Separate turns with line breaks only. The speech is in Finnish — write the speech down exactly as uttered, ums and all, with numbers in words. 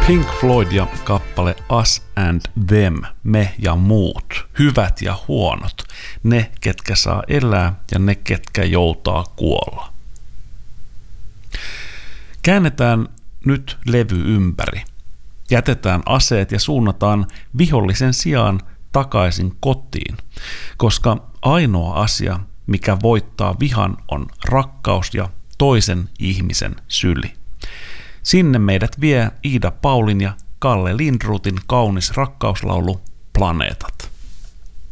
Pink Floyd ja kappale Us and Them, me ja muut, hyvät ja huonot, ne ketkä saa elää ja ne ketkä joutaa kuolla. Käännetään nyt levy ympäri. Jätetään aseet ja suunnataan vihollisen sijaan takaisin kotiin, koska ainoa asia, mikä voittaa vihan, on rakkaus ja toisen ihmisen syli. Sinne meidät vie Iida Paulin ja Kalle Lindroothin kaunis rakkauslaulu Planeetat.